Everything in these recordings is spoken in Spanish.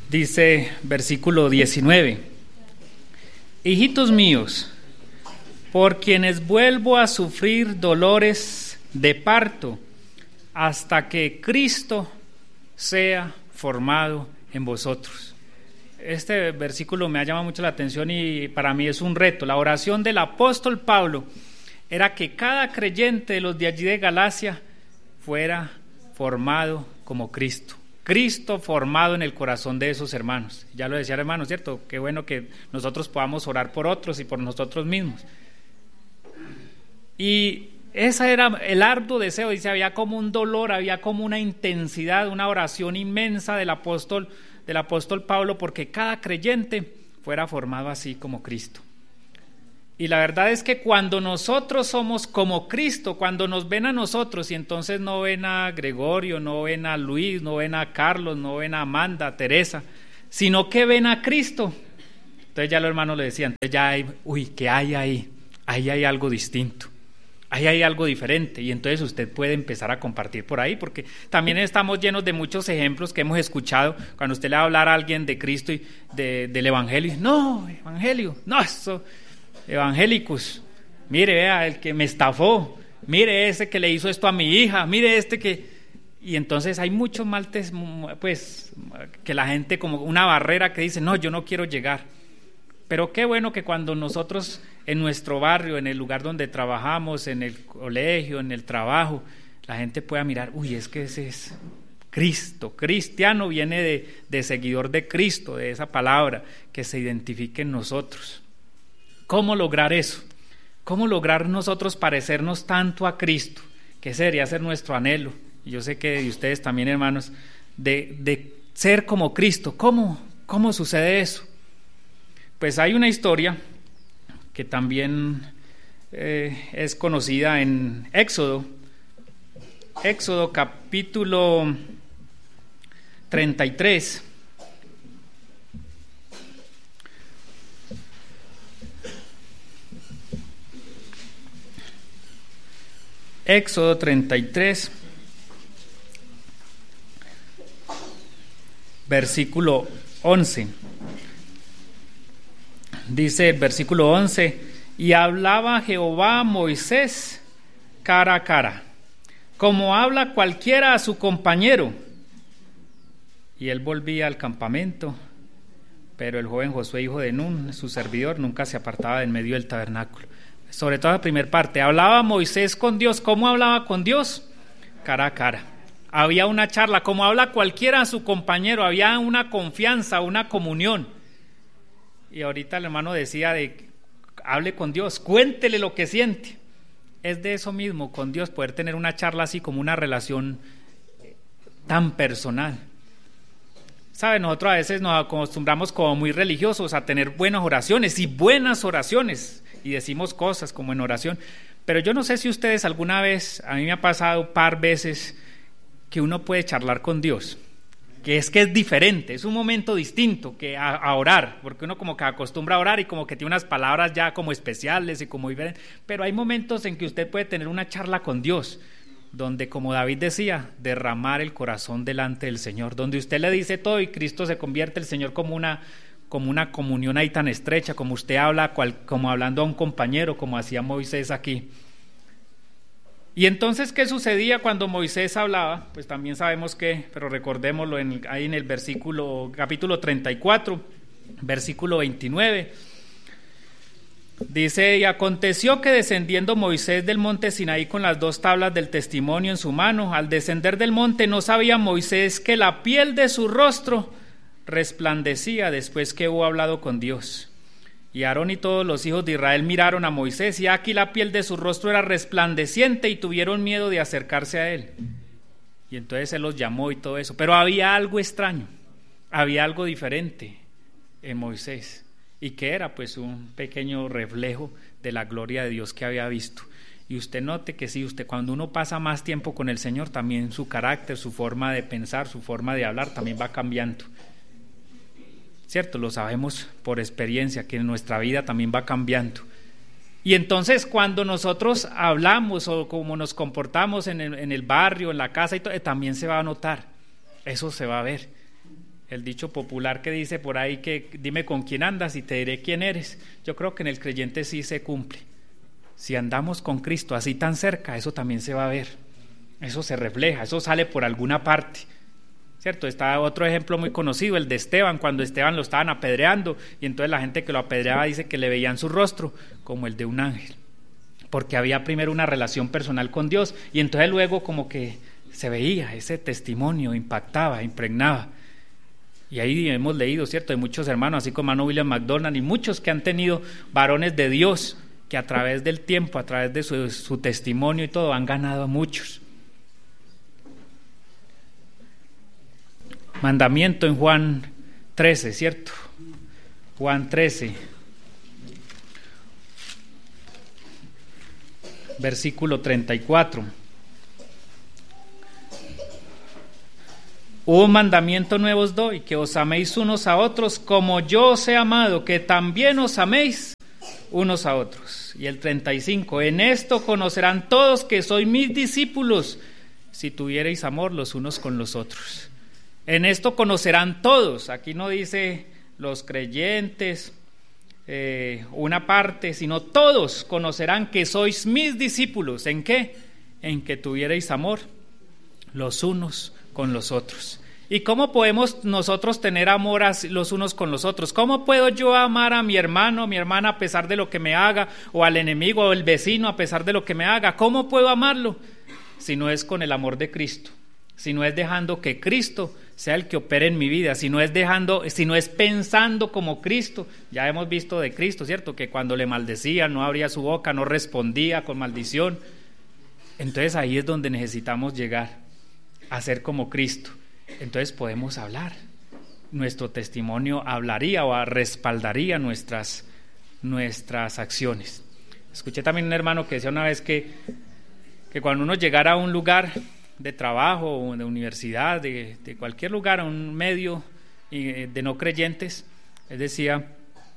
Dice versículo 19: Hijitos míos, por quienes vuelvo a sufrir dolores de parto, hasta que Cristo sea formado en vosotros. Este versículo me ha llamado mucho la atención y para mí es un reto. La oración del apóstol Pablo era que cada creyente de los de allí de Galacia fuera formado como Cristo. Cristo formado en el corazón de esos hermanos. Ya lo decía, hermano, ¿cierto? Qué bueno que nosotros podamos orar por otros y por nosotros mismos. Y ese era el arduo deseo. Dice, había como un dolor, había como una intensidad, una oración inmensa del apóstol Pablo, porque cada creyente fuera formado así como Cristo. Y la verdad es que cuando nosotros somos como Cristo, cuando nos ven a nosotros y entonces no ven a Gregorio, no ven a Luis, no ven a Carlos, no ven a Amanda, a Teresa, sino que ven a Cristo, entonces ya los hermanos le decían, entonces ya hay, ¿qué hay ahí? Ahí hay algo distinto, ahí hay algo diferente, y entonces usted puede empezar a compartir por ahí, porque también estamos llenos de muchos ejemplos que hemos escuchado cuando usted le va a hablar a alguien de Cristo y del Evangelio. No, Evangelio, no, eso... evangélicos, mire, vea, el que me estafó, mire ese que le hizo esto a mi hija, mire este que... Y entonces hay muchos maltes, pues, que la gente como una barrera que dice, no, yo no quiero llegar. Pero qué bueno que cuando nosotros en nuestro barrio, en el lugar donde trabajamos, en el colegio, en el trabajo, la gente pueda mirar, es que ese es Cristo. Cristiano viene de seguidor de Cristo, de esa palabra, que se identifique en nosotros. ¿Cómo lograr eso? ¿Cómo lograr nosotros parecernos tanto a Cristo? Que sería ser nuestro anhelo. Y yo sé que de ustedes también, hermanos, de ser como Cristo. ¿Cómo sucede eso? Pues hay una historia que también es conocida en Éxodo capítulo 33. Éxodo 33, versículo 11. Dice el versículo 11: y hablaba Jehová a Moisés cara a cara, como habla cualquiera a su compañero. Y él volvía al campamento, pero el joven Josué, hijo de Nun, su servidor, nunca se apartaba de en medio del tabernáculo. Sobre todo la primera parte, hablaba Moisés con Dios. ¿Cómo hablaba con Dios? Cara a cara. Había una charla, como habla cualquiera a su compañero, había una confianza, una comunión. Y ahorita el hermano decía hable con Dios, cuéntele lo que siente. Es de eso mismo, con Dios, poder tener una charla así como una relación tan personal. ¿Sabe? Nosotros a veces nos acostumbramos como muy religiosos a tener buenas oraciones y buenas oraciones. Y decimos cosas como en oración, pero yo no sé si ustedes alguna vez, a mí me ha pasado un par veces que uno puede charlar con Dios, que es diferente, es un momento distinto que a orar, porque uno como que acostumbra a orar y como que tiene unas palabras ya como especiales y como diferentes, pero hay momentos en que usted puede tener una charla con Dios, donde, como David decía, derramar el corazón delante del Señor, donde usted le dice todo y Cristo se convierte el Señor como una comunión ahí tan estrecha, como usted habla, como hablando a un compañero, como hacía Moisés aquí. Y entonces, ¿qué sucedía cuando Moisés hablaba? Pues también sabemos pero recordémoslo ahí en el capítulo 34, versículo 29. Dice: y aconteció que descendiendo Moisés del monte Sinaí con las 2 tablas del testimonio en su mano, al descender del monte no sabía Moisés que la piel de su rostro resplandecía después que hubo hablado con Dios. Y Aarón y todos los hijos de Israel miraron a Moisés, y aquí la piel de su rostro era resplandeciente, y tuvieron miedo de acercarse a él. Y entonces él los llamó y todo eso. Pero había algo extraño, había algo diferente en Moisés. ¿Y qué era? Pues un pequeño reflejo de la gloria de Dios que había visto. Y usted note que sí, cuando uno pasa más tiempo con el Señor, también su carácter, su forma de pensar, su forma de hablar también va cambiando. ¿Cierto? Lo sabemos por experiencia, que en nuestra vida también va cambiando. Y entonces cuando nosotros hablamos o como nos comportamos en el barrio, en la casa, y todo, también se va a notar, eso se va a ver. El dicho popular que dice por ahí que dime con quién andas y te diré quién eres. Yo creo que en el creyente sí se cumple. Si andamos con Cristo así tan cerca, eso también se va a ver. Eso se refleja, eso sale por alguna parte. ¿Cierto? Está otro ejemplo muy conocido, el de Esteban, cuando Esteban lo estaban apedreando y entonces la gente que lo apedreaba dice que le veían su rostro como el de un ángel, porque había primero una relación personal con Dios y entonces luego como que se veía ese testimonio, impactaba, impregnaba. Y ahí hemos leído, ¿cierto?, de muchos hermanos, así como hermano William McDonald y muchos que han tenido varones de Dios que a través del tiempo, a través de su testimonio y todo, han ganado a muchos. Mandamiento en Juan 13, ¿cierto? Juan 13, versículo 34. Un mandamiento nuevo os doy, que os améis unos a otros como yo os he amado, que también os améis unos a otros. Y el 35, en esto conocerán todos que sois mis discípulos, si tuviereis amor los unos con los otros. En esto conocerán todos, aquí no dice los creyentes, una parte, sino todos conocerán que sois mis discípulos. ¿En qué? En que tuviereis amor los unos con los otros. ¿Y cómo podemos nosotros tener amor los unos con los otros? ¿Cómo puedo yo amar a mi hermano, a mi hermana a pesar de lo que me haga, o al enemigo o al vecino a pesar de lo que me haga? ¿Cómo puedo amarlo? Si no es con el amor de Cristo, si no es dejando que Cristo sea el que opere en mi vida, si no es pensando como Cristo. Ya hemos visto de Cristo, ¿cierto?, que cuando le maldecían no abría su boca, no respondía con maldición. Entonces ahí es donde necesitamos llegar a ser como Cristo. Entonces podemos hablar, nuestro testimonio hablaría o respaldaría nuestras acciones. Escuché también un hermano que decía una vez que cuando uno llegara a un lugar de trabajo o de universidad, de cualquier lugar, a un medio de no creyentes, él decía,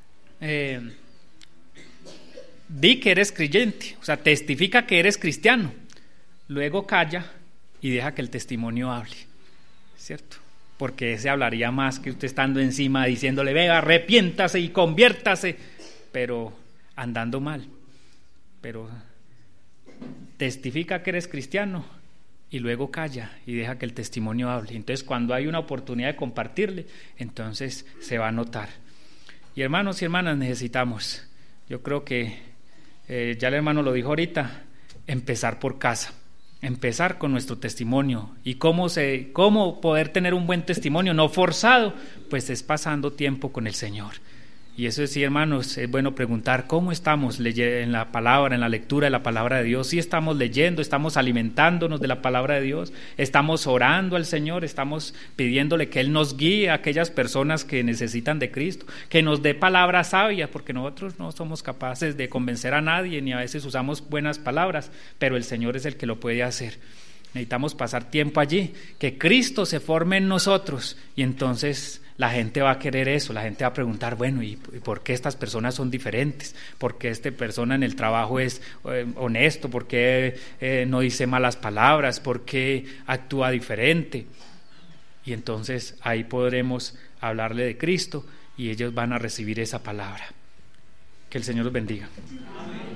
di que eres creyente, o sea, testifica que eres cristiano, luego calla y deja que el testimonio hable, ¿cierto? Porque ese hablaría más que usted estando encima diciéndole, venga, arrepiéntase y conviértase, pero andando mal. Pero testifica que eres cristiano y luego calla y deja que el testimonio hable. Entonces cuando hay una oportunidad de compartirle, entonces se va a notar. Y hermanos y hermanas, necesitamos, yo creo que ya el hermano lo dijo ahorita, empezar por casa, empezar con nuestro testimonio. ¿Y cómo poder tener un buen testimonio no forzado? Pues es pasando tiempo con el Señor. Y eso sí, hermanos, es bueno preguntar cómo estamos en la palabra, en la lectura de la palabra de Dios. Si estamos leyendo, estamos alimentándonos de la palabra de Dios, estamos orando al Señor, estamos pidiéndole que Él nos guíe a aquellas personas que necesitan de Cristo, que nos dé palabras sabias, porque nosotros no somos capaces de convencer a nadie, ni a veces usamos buenas palabras, pero el Señor es el que lo puede hacer. Necesitamos pasar tiempo allí, que Cristo se forme en nosotros, y entonces la gente va a querer eso, la gente va a preguntar, bueno, ¿y por qué estas personas son diferentes? ¿Por qué esta persona en el trabajo es honesto? ¿Por qué no dice malas palabras? ¿Por qué actúa diferente? Y entonces ahí podremos hablarle de Cristo y ellos van a recibir esa palabra. Que el Señor los bendiga. Amén.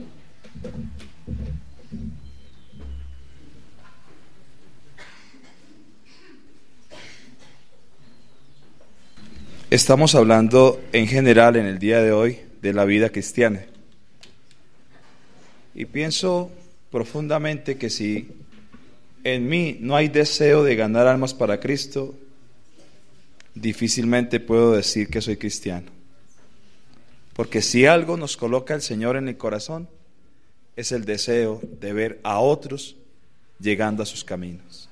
Estamos hablando en general en el día de hoy de la vida cristiana. Y pienso profundamente que si en mí no hay deseo de ganar almas para Cristo, difícilmente puedo decir que soy cristiano. Porque si algo nos coloca el Señor en el corazón, es el deseo de ver a otros llegando a sus caminos.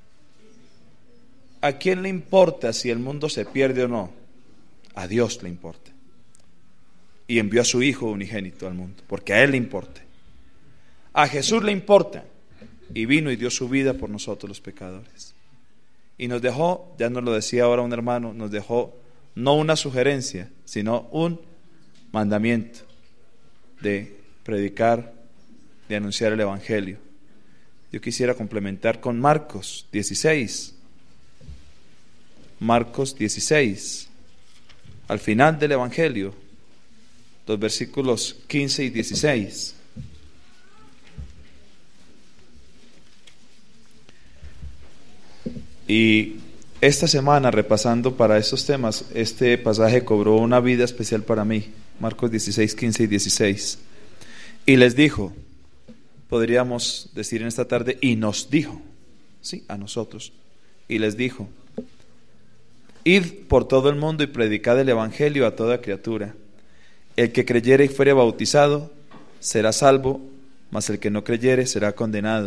¿A quién le importa si el mundo se pierde o no? A Dios le importa. Y envió a su Hijo unigénito al mundo, porque a Él le importa. A Jesús le importa, y vino y dio su vida por nosotros los pecadores. Y nos dejó, ya nos lo decía ahora un hermano, nos dejó no una sugerencia, sino un mandamiento de predicar, de anunciar el Evangelio. Yo quisiera complementar con Marcos 16. Marcos 16, al final del Evangelio, los versículos 15 y 16. Y esta semana, repasando para estos temas, este pasaje cobró una vida especial para mí. Marcos 16, 15 y 16. Y les dijo, podríamos decir en esta tarde, y nos dijo, sí, a nosotros, y les dijo: id por todo el mundo y predicad el evangelio a toda criatura. El que creyere y fuere bautizado será salvo, mas el que no creyere será condenado.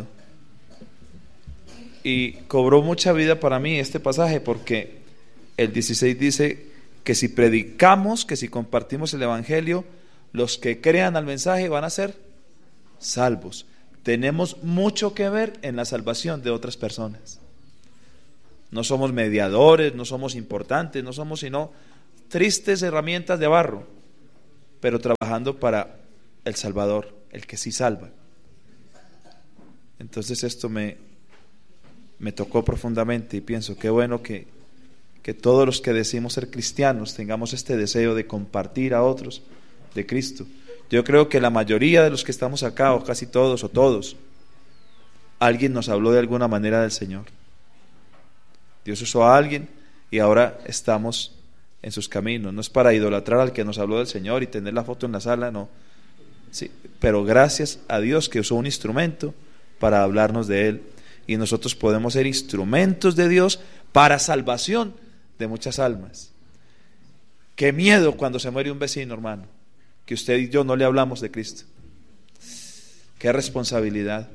Y cobró mucha vida para mí este pasaje, porque el 16 dice que si predicamos, que si compartimos el evangelio, los que crean al mensaje van a ser salvos. Tenemos mucho que ver en la salvación de otras personas. No somos mediadores, no somos importantes, no somos sino tristes herramientas de barro, pero trabajando para el Salvador, el que sí salva. Entonces esto me tocó profundamente, y pienso qué bueno que todos los que decimos ser cristianos tengamos este deseo de compartir a otros de Cristo. Yo creo que la mayoría de los que estamos acá, o casi todos o todos, alguien nos habló de alguna manera del Señor. Dios usó a alguien y ahora estamos en sus caminos. No es para idolatrar al que nos habló del Señor y tener la foto en la sala, no. Sí, pero gracias a Dios que usó un instrumento para hablarnos de Él, y nosotros podemos ser instrumentos de Dios para salvación de muchas almas. Qué miedo cuando se muere un vecino, hermano, que usted y yo no le hablamos de Cristo. Qué responsabilidad.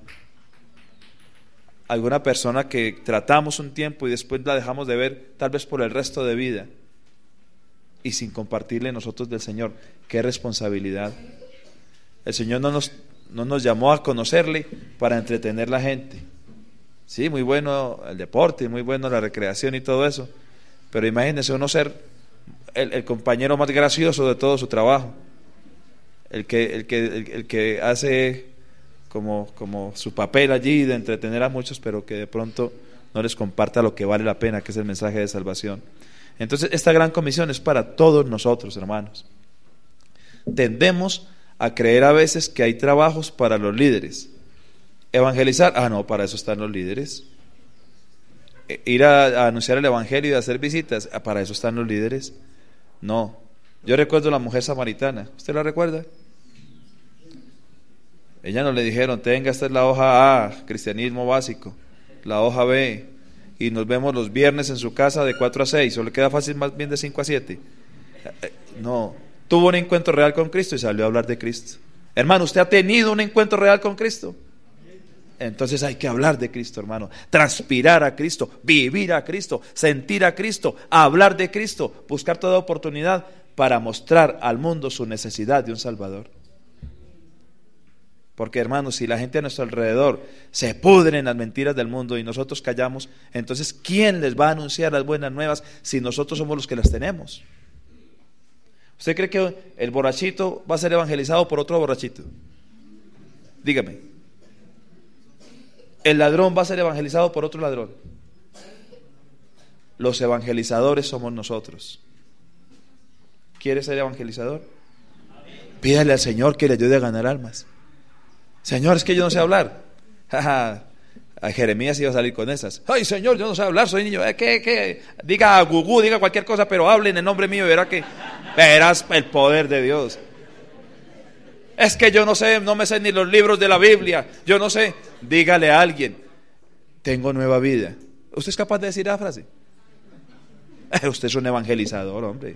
Alguna persona que tratamos un tiempo y después la dejamos de ver, tal vez por el resto de vida, y sin compartirle nosotros del Señor. Qué responsabilidad. El Señor no nos llamó a conocerle para entretener a la gente. Sí, muy bueno el deporte, muy bueno la recreación y todo eso, pero imagínense uno ser el compañero más gracioso de todo su trabajo, el que hace como su papel allí de entretener a muchos, pero que de pronto no les comparta lo que vale la pena, que es el mensaje de salvación. Entonces esta gran comisión es para todos nosotros, hermanos. Tendemos a creer a veces que hay trabajos para los líderes. Evangelizar, no, para eso están los líderes. Ir a anunciar el evangelio y a hacer visitas, para eso están los líderes. No. Yo recuerdo la mujer samaritana, ¿usted la recuerda? Ella no le dijeron: tenga, esta es la hoja A, cristianismo básico, la hoja B, y nos vemos los viernes en su casa de 4 a 6, o le queda fácil más bien de 5 a 7. No, tuvo un encuentro real con Cristo y salió a hablar de Cristo. Hermano, ¿usted ha tenido un encuentro real con Cristo? Entonces hay que hablar de Cristo, hermano, transpirar a Cristo, vivir a Cristo, sentir a Cristo, hablar de Cristo, buscar toda oportunidad para mostrar al mundo su necesidad de un Salvador. Porque, hermanos, si la gente a nuestro alrededor se pudre en las mentiras del mundo y nosotros callamos, entonces ¿quién les va a anunciar las buenas nuevas si nosotros somos los que las tenemos? ¿Usted cree que el borrachito va a ser evangelizado por otro borrachito? Dígame. ¿El ladrón va a ser evangelizado por otro ladrón? Los evangelizadores somos nosotros. ¿Quiere ser evangelizador? Pídale al Señor que le ayude a ganar almas. Señor, es que yo no sé hablar. A Jeremías iba a salir con esas. Ay, Señor, yo no sé hablar, soy niño. ¿Qué? Diga a Gugú, diga cualquier cosa, pero hable en el nombre mío y verás el poder de Dios. Es que yo no sé, no me sé ni los libros de la Biblia, yo no sé. Dígale a alguien: tengo nueva vida. ¿Usted es capaz de decir la frase? Usted es un evangelizador, hombre.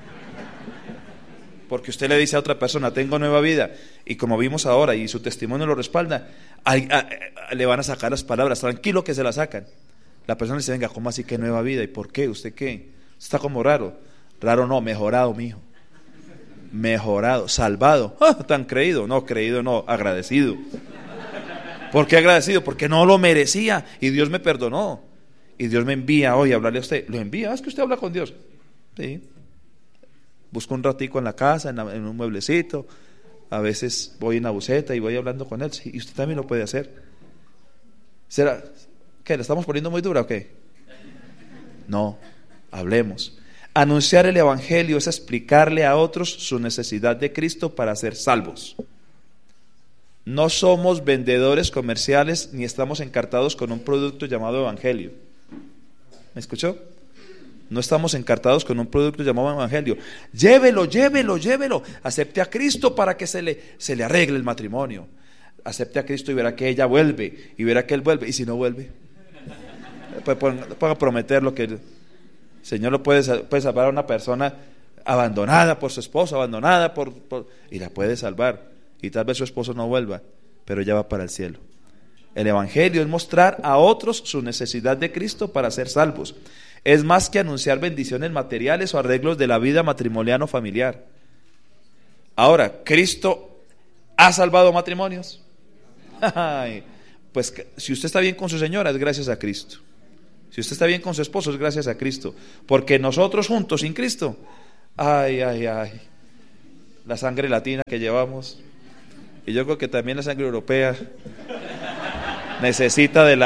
Porque usted le dice a otra persona: tengo nueva vida, y como vimos ahora, y su testimonio lo respalda, le van a sacar las palabras, tranquilo que se las sacan. La persona dice: venga, ¿cómo así que nueva vida? ¿Y por qué? ¿Usted qué? Está como raro. Raro no, mejorado, mijo. Mejorado, salvado. Tan creído, no, agradecido. ¿Por qué agradecido? Porque no lo merecía y Dios me perdonó. Y Dios me envía hoy a hablarle a usted. Lo envía, es que usted habla con Dios. Sí. Busco un ratico en la casa, en un mueblecito. A veces voy en la buseta y voy hablando con él. Sí, y usted también lo puede hacer. ¿Será? ¿Qué? ¿Le estamos poniendo muy dura o qué? No. Hablemos. Anunciar el Evangelio es explicarle a otros su necesidad de Cristo para ser salvos. No somos vendedores comerciales ni estamos encartados con un producto llamado Evangelio. ¿Me escuchó? No estamos encartados con un producto llamado Evangelio. Llévelo. Acepte a Cristo para que se le arregle el matrimonio. Acepte a Cristo y verá que ella vuelve, y verá que él vuelve. ¿Y si no vuelve? Puede prometer lo que el Señor lo puede salvar a una persona abandonada por su esposo, abandonada y la puede salvar. Y tal vez su esposo no vuelva, pero ella va para el cielo. El Evangelio es mostrar a otros su necesidad de Cristo para ser salvos. Es más que anunciar bendiciones materiales o arreglos de la vida matrimonial o familiar. Ahora, ¿Cristo ha salvado matrimonios? Pues si usted está bien con su señora, es gracias a Cristo. Si usted está bien con su esposo, es gracias a Cristo. Porque nosotros juntos, sin Cristo, la sangre latina que llevamos, y yo creo que también la sangre europea, necesita de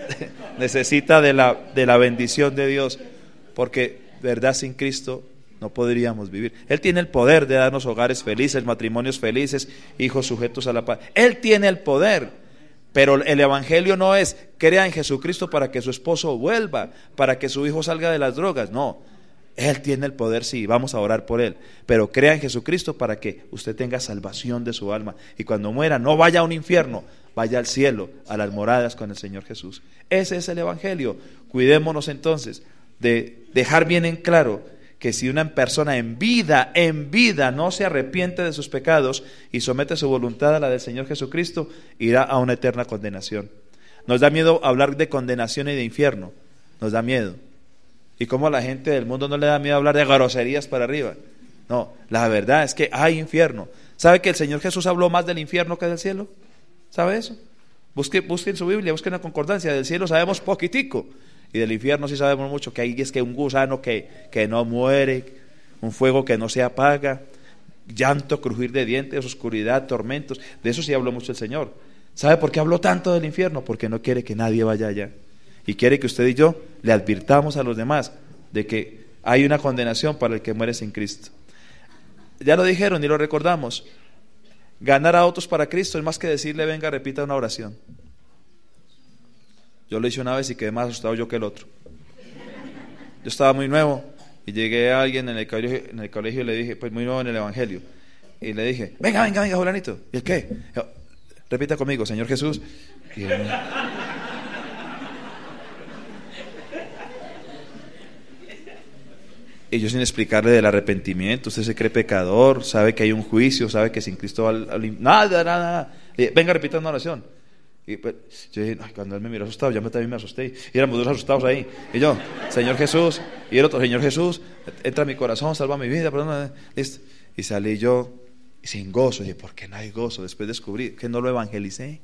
la bendición de Dios, porque verdad, sin Cristo no podríamos vivir. Él tiene el poder de darnos hogares felices, matrimonios felices, hijos sujetos a la paz. Él tiene el poder, pero el Evangelio no es crea en Jesucristo para que su esposo vuelva, para que su hijo salga de las drogas. No, Él tiene el poder, sí, vamos a orar por Él, pero crea en Jesucristo para que usted tenga salvación de su alma, y cuando muera no vaya a un infierno, vaya al cielo, a las moradas con el Señor Jesús. Ese es el Evangelio. Cuidémonos entonces de dejar bien en claro que si una persona en vida no se arrepiente de sus pecados y somete su voluntad a la del Señor Jesucristo, irá a una eterna condenación. Nos da miedo hablar de condenación y de infierno, nos da miedo. Y como a la gente del mundo no le da miedo hablar de groserías para arriba. No, la verdad es que hay infierno. ¿Sabe que el Señor Jesús habló más del infierno que del cielo? ¿Sabe eso? Busquen su Biblia, busquen la concordancia. Del cielo sabemos poquitico, y del infierno sí sabemos mucho, que ahí es que un gusano que no muere, un fuego que no se apaga, llanto, crujir de dientes, oscuridad, tormentos. De eso sí habló mucho el Señor. ¿Sabe por qué habló tanto del infierno? Porque no quiere que nadie vaya allá, y quiere que usted y yo le advirtamos a los demás de que hay una condenación para el que muere sin Cristo. Ya lo dijeron y lo recordamos. Ganar a otros para Cristo es más que decirle venga, repita una oración. Yo lo hice una vez y quedé más asustado yo que el otro. Yo estaba muy nuevo y llegué a alguien en el colegio y le dije, pues muy nuevo en el Evangelio, y le dije, venga, Julanito. ¿Y el qué? Repita conmigo, Señor Jesús. Y yo sin explicarle del arrepentimiento, usted se cree pecador, sabe que hay un juicio, sabe que sin Cristo nada. Venga, repita una oración. Y pues, yo dije, cuando él me miró asustado, yo también me asusté. Y éramos dos asustados ahí. Y yo, Señor Jesús. Y el otro, Señor Jesús, entra a mi corazón, salva mi vida. Perdón, listo. Y salí yo sin gozo. Y dije, ¿por qué no hay gozo? Después descubrí que no lo evangelicé.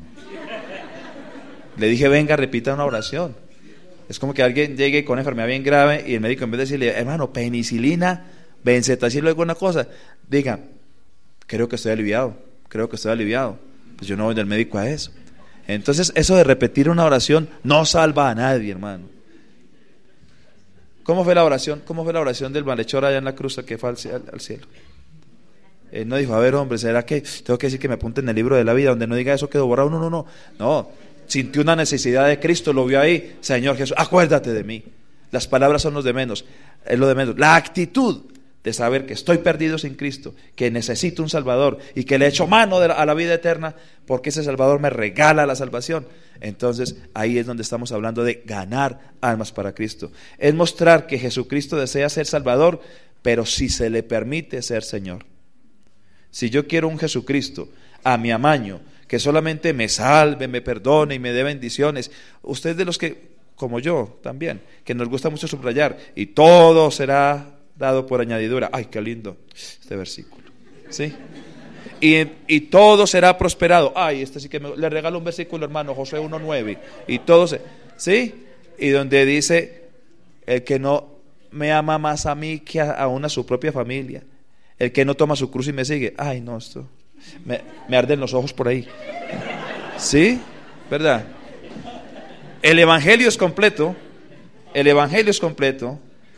Le dije, venga, repita una oración. Es como que alguien llegue con una enfermedad bien grave y el médico, en vez de decirle, hermano, penicilina, benzetacil o alguna cosa, diga, creo que estoy aliviado. Pues yo no voy del médico a eso. Entonces, eso de repetir una oración no salva a nadie, hermano. ¿Cómo fue la oración? ¿Cómo fue la oración del malhechor allá en la cruz que fue al cielo? Él no dijo, a ver, hombre, ¿será que tengo que decir que me apunte en el libro de la vida donde no diga eso quedó borrado? No. Sintió una necesidad de Cristo, lo vio ahí. Señor Jesús, acuérdate de mí. Las palabras son lo de menos. La actitud de saber que estoy perdido sin Cristo, que necesito un Salvador y que le echo mano a la vida eterna porque ese Salvador me regala la salvación. Entonces ahí es donde estamos hablando de ganar almas para Cristo. Es mostrar que Jesucristo desea ser Salvador, pero si se le permite ser Señor. Si yo quiero un Jesucristo a mi amaño, que solamente me salve, me perdone y me dé bendiciones, usted de los que, como yo también, que nos gusta mucho subrayar, y todo será dado por añadidura. Ay, qué lindo este versículo, ¿sí? Y todo será prosperado. Ay, este sí que le regalo un versículo, hermano, Josué 1:9. Y todo ¿sí? Y donde dice, el que no me ama más a mí que aún a su propia familia, el que no toma su cruz y me sigue. Ay, no, esto me arden los ojos por ahí. ¿Sí? ¿Verdad? El Evangelio es completo.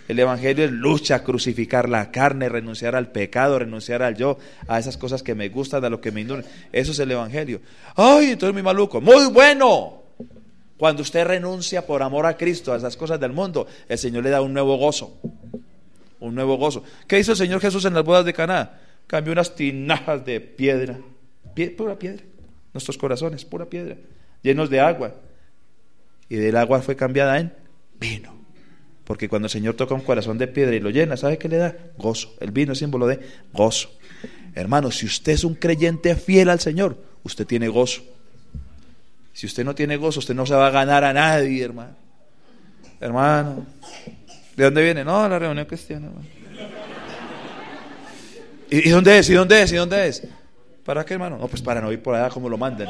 El evangelio es lucha, crucificar la carne, renunciar al pecado, renunciar al yo, a esas cosas que me gustan, a lo que me inducen. Eso es el evangelio. Ay, entonces muy maluco. Muy bueno. Cuando usted renuncia por amor a Cristo a esas cosas del mundo, el Señor le da un nuevo gozo. Un nuevo gozo. ¿Qué hizo el Señor Jesús en las bodas de Caná? Cambió unas tinajas de piedra. Pura piedra. Nuestros corazones, pura piedra. Llenos de agua. Y del agua fue cambiada en vino. Porque cuando el Señor toca un corazón de piedra y lo llena, ¿sabe qué le da? Gozo. El vino es símbolo de gozo. Hermano, si usted es un creyente fiel al Señor, usted tiene gozo. Si usted no tiene gozo, usted no se va a ganar a nadie, hermano. Hermano, ¿de dónde viene? No, de la reunión cristiana, hermano. ¿Y dónde es? ¿Y dónde es? ¿Y dónde es? ¿Para qué, hermano? No, pues para no ir por allá como lo mandan.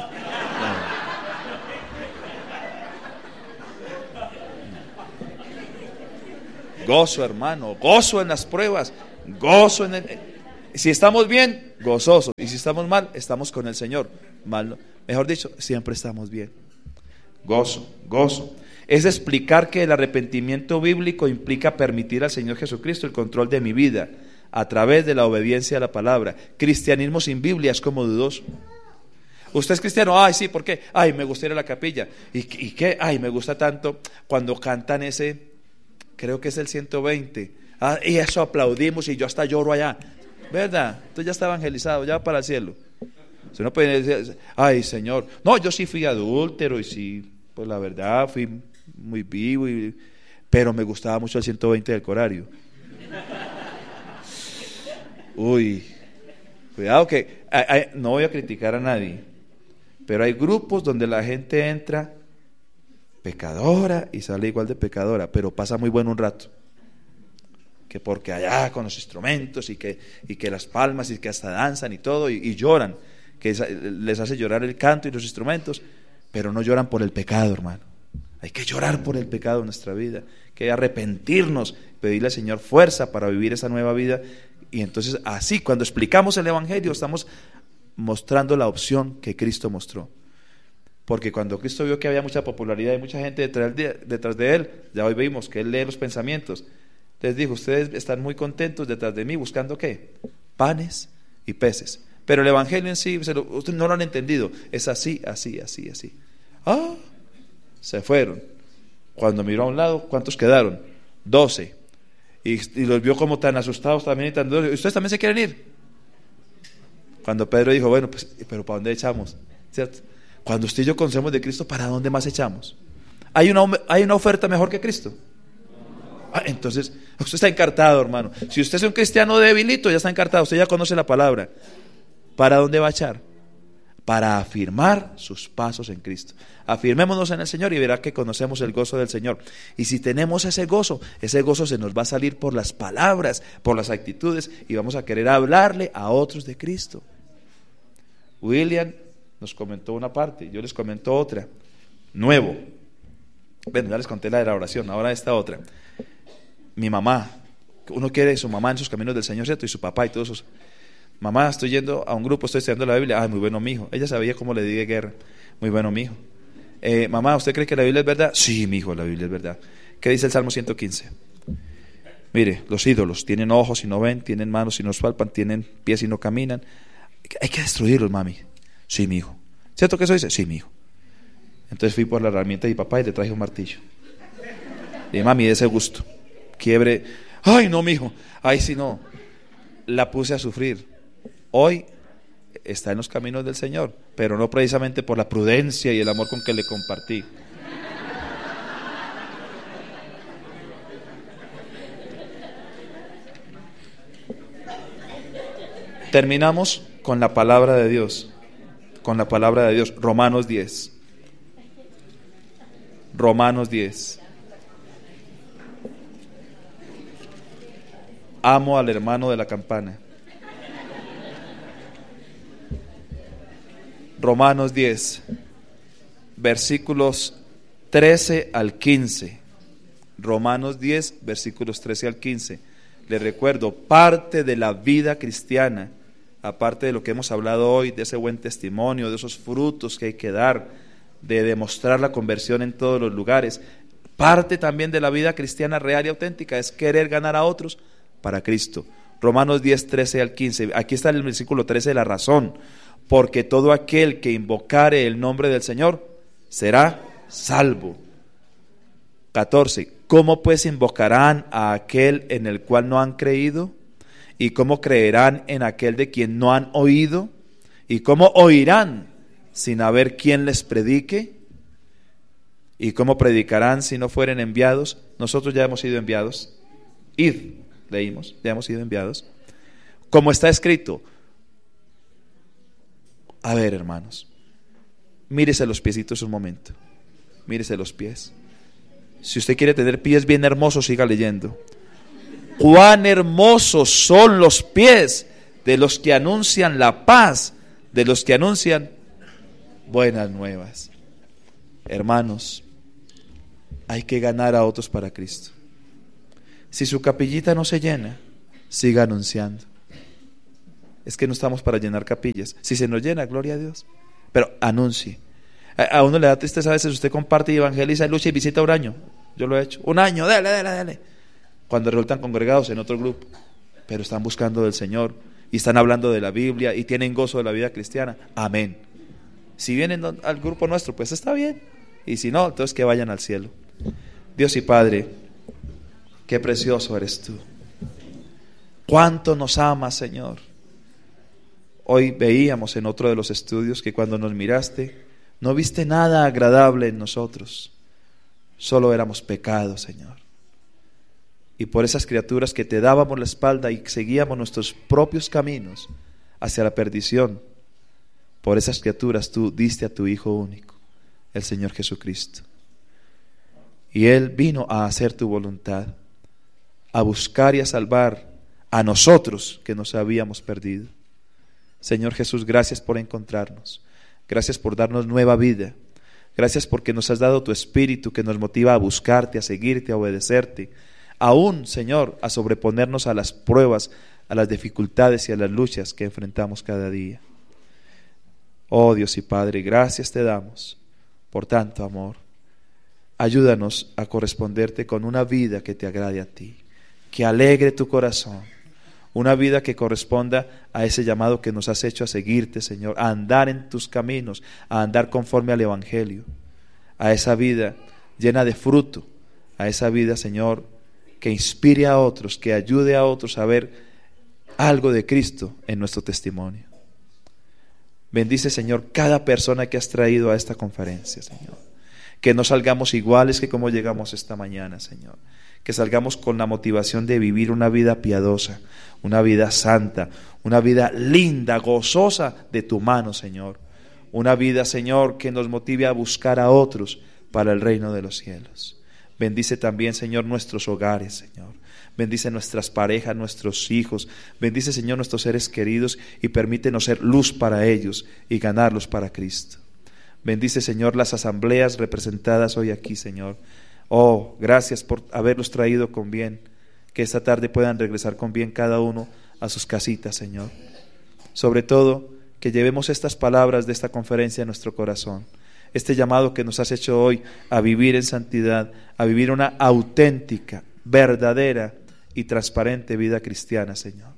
Gozo, hermano, gozo en las pruebas, gozo en el... Si estamos bien, gozosos, y si estamos mal, estamos con el Señor. Mal, no. Mejor dicho, siempre estamos bien. Gozo, gozo. Es explicar que el arrepentimiento bíblico implica permitir al Señor Jesucristo el control de mi vida a través de la obediencia a la palabra. Cristianismo sin Biblia es como dudoso. ¿Usted es cristiano? Ay, sí, ¿por qué? Ay, me gusta ir a la capilla. ¿Y qué? Ay, me gusta tanto cuando cantan ese... Creo que es el 120. Y eso aplaudimos y yo hasta lloro allá. ¿Verdad? Entonces ya está evangelizado, ya va para el cielo. Usted no puede decir, ay, Señor. No, yo sí fui adúltero y sí, pues la verdad, fui muy vivo, pero me gustaba mucho el 120 del Corario. Uy, cuidado que no voy a criticar a nadie, pero hay grupos donde la gente entra pecadora y sale igual de pecadora, pero pasa muy bueno un rato, que porque allá con los instrumentos y que las palmas y que hasta danzan y todo y lloran, que les hace llorar el canto y los instrumentos, pero no lloran por el pecado, hermano. Hay que llorar por el pecado en nuestra vida, que arrepentirnos, pedirle al Señor fuerza para vivir esa nueva vida. Y entonces así, cuando explicamos el evangelio, estamos mostrando la opción que Cristo mostró. Porque cuando Cristo vio que había mucha popularidad y mucha gente detrás de Él, ya hoy vimos que Él lee los pensamientos, les dijo, ustedes están muy contentos detrás de mí, ¿buscando qué? Panes y peces. Pero el evangelio en sí, ustedes no lo han entendido, es así, así, así, así. Se fueron. Cuando miró a un lado, ¿cuántos quedaron? 12. Y los vio como tan asustados también y tan duros. ¿Ustedes también se quieren ir? Cuando Pedro dijo, bueno, pues, pero ¿para dónde echamos? ¿Cierto? Cuando usted y yo conocemos de Cristo, ¿para dónde más echamos? ¿Hay una oferta mejor que Cristo? Entonces, usted está encartado, hermano. Si usted es un cristiano debilito, ya está encartado, usted ya conoce la palabra. ¿Para dónde va a echar? Para afirmar sus pasos en Cristo. Afirmémonos en el Señor y verá que conocemos el gozo del Señor. Y si tenemos ese gozo se nos va a salir por las palabras, por las actitudes, y vamos a querer hablarle a otros de Cristo. William nos comentó una parte, yo les comento otra. Nuevo. Bueno, ya les conté la de la oración, ahora esta otra. Mi mamá, uno quiere su mamá en sus caminos del Señor, ¿cierto? Y su papá y todos esos. Mamá, estoy yendo a un grupo, estoy estudiando la Biblia. Ay, muy bueno, mijo. Ella sabía cómo le di guerra. Muy bueno, mijo. Mamá, ¿usted cree que la Biblia es verdad? Sí, mijo, la Biblia es verdad. ¿Qué dice el Salmo 115? Mire, los ídolos tienen ojos y no ven, tienen manos y no palpan, tienen pies y no caminan. Hay que destruirlos, mami. Sí, mijo. ¿Cierto que eso dice? Sí, mijo. Entonces fui por la herramienta de mi papá y le traje un martillo. Y dije, mami, de ese gusto. Quiebre. Ay, no, mijo. Ay, sí, no. La puse a sufrir. Hoy está en los caminos del Señor, pero no precisamente por la prudencia y el amor con que le compartí. Terminamos con la palabra de Dios. Con la palabra de Dios. Romanos 10. Romanos 10. Amo al hermano de la campana. Romanos 10, versículos 13 al 15. Romanos 10, versículos 13 al 15. Les recuerdo, parte de la vida cristiana, aparte de lo que hemos hablado hoy, de ese buen testimonio, de esos frutos que hay que dar, de demostrar la conversión en todos los lugares, Parte también de la vida cristiana real y auténtica es querer ganar a otros para Cristo. Romanos 10, 13 al 15. Aquí está el versículo 13 de la razón. Porque todo aquel que invocare el nombre del Señor será salvo. 14. ¿Cómo pues invocarán a aquel en el cual no han creído? ¿Y cómo creerán en aquel de quien no han oído? ¿Y cómo oirán sin haber quien les predique? ¿Y cómo predicarán si no fueren enviados? Nosotros ya hemos sido enviados. Id, leímos, ya hemos sido enviados. Como está escrito. A ver, hermanos, mírese los piecitos un momento. Mírese los pies. Si usted quiere tener pies bien hermosos, siga leyendo. Cuán hermosos son los pies de los que anuncian la paz, de los que anuncian buenas nuevas. Hermanos, hay que ganar a otros para Cristo. Si su capillita no se llena, siga anunciando. Es que no estamos para llenar capillas. Si se nos llena, gloria a Dios. Pero anuncie. A uno le da tristeza a veces, usted comparte y evangeliza, lucha y visita un año. Yo lo he hecho. Un año, dale. Cuando resultan congregados en otro grupo. Pero están buscando del Señor y están hablando de la Biblia y tienen gozo de la vida cristiana. Amén. Si vienen al grupo nuestro, pues está bien. Y si no, entonces que vayan al cielo. Dios y Padre, qué precioso eres tú. Cuánto nos amas, Señor. Hoy veíamos en otro de los estudios que cuando nos miraste, no viste nada agradable en nosotros. Solo éramos pecados, Señor. Y por esas criaturas que te dábamos la espalda y seguíamos nuestros propios caminos hacia la perdición, por esas criaturas tú diste a tu Hijo único, el Señor Jesucristo. Y Él vino a hacer tu voluntad, a buscar y a salvar a nosotros que nos habíamos perdido. Señor Jesús, gracias por encontrarnos. Gracias por darnos nueva vida. Gracias porque nos has dado tu Espíritu que nos motiva a buscarte, a seguirte, a obedecerte. Aún, Señor, a sobreponernos a las pruebas, a las dificultades y a las luchas que enfrentamos cada día. Oh Dios y Padre, gracias te damos por tanto amor. Ayúdanos a corresponderte con una vida que te agrade a ti, que alegre tu corazón. Una vida que corresponda a ese llamado que nos has hecho a seguirte, Señor, a andar en tus caminos, a andar conforme al Evangelio, a esa vida llena de fruto, a esa vida, Señor, que inspire a otros, que ayude a otros a ver algo de Cristo en nuestro testimonio. Bendice, Señor, cada persona que has traído a esta conferencia, Señor. Que no salgamos iguales que como llegamos esta mañana, Señor. Que salgamos con la motivación de vivir una vida piadosa, una vida santa, una vida linda, gozosa de tu mano, Señor. Una vida, Señor, que nos motive a buscar a otros para el reino de los cielos. Bendice también, Señor, nuestros hogares, Señor. Bendice nuestras parejas, nuestros hijos. Bendice, Señor, nuestros seres queridos y permítenos ser luz para ellos y ganarlos para Cristo. Bendice, Señor, las asambleas representadas hoy aquí, Señor. Oh, gracias por haberlos traído con bien. Que esta tarde puedan regresar con bien cada uno a sus casitas, Señor. Sobre todo, que llevemos estas palabras de esta conferencia en nuestro corazón. Este llamado que nos has hecho hoy a vivir en santidad, a vivir una auténtica, verdadera y transparente vida cristiana, Señor.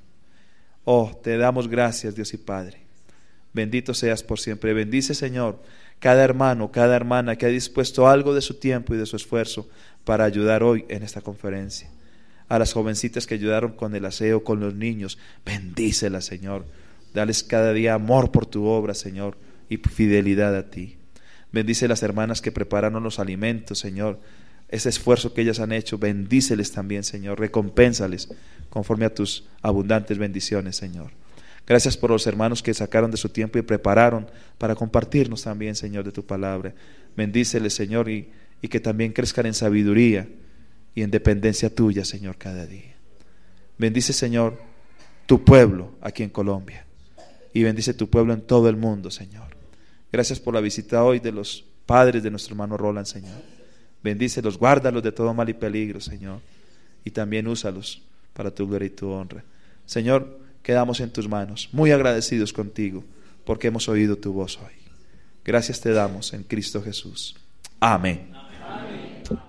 Oh, te damos gracias, Dios y Padre. Bendito seas por siempre. Bendice, Señor, cada hermano, cada hermana que ha dispuesto algo de su tiempo y de su esfuerzo para ayudar hoy en esta conferencia. A las jovencitas que ayudaron con el aseo, con los niños, bendícelas, Señor. Dales cada día amor por tu obra, Señor, y fidelidad a ti. Bendice las hermanas que prepararon los alimentos, Señor. Ese esfuerzo que ellas han hecho, bendíceles también, Señor. Recompénsales conforme a tus abundantes bendiciones, Señor. Gracias por los hermanos que sacaron de su tiempo y prepararon para compartirnos también, Señor, de tu palabra. Bendíceles, Señor, y que también crezcan en sabiduría y en dependencia tuya, Señor, cada día. Bendice, Señor, tu pueblo aquí en Colombia y bendice tu pueblo en todo el mundo, Señor. Gracias por la visita hoy de los padres de nuestro hermano Roland, Señor. Bendícelos, guárdalos de todo mal y peligro, Señor, y también úsalos para tu gloria y tu honra. Señor, quedamos en tus manos, muy agradecidos contigo porque hemos oído tu voz hoy. Gracias te damos en Cristo Jesús. Amén.